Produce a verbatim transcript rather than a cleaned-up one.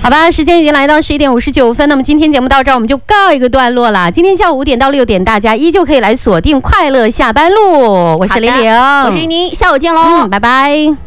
好吧，时间已经来到十一点五十九分，那么今天节目到这儿我们就告一个段落了。今天下午五点到六点，大家依旧可以来锁定快乐下班路，我是玲玲， 我是妮妮，下午见喽， 嗯，拜拜。